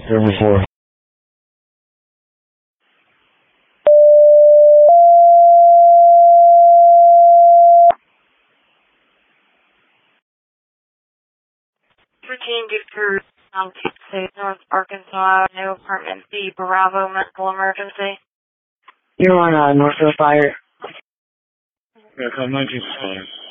Server 4. Routine Dictor, State North Arkansas Avenue, Apartment B, Bravo, medical emergency. You're on Northfield Fire. Yeah, call 925.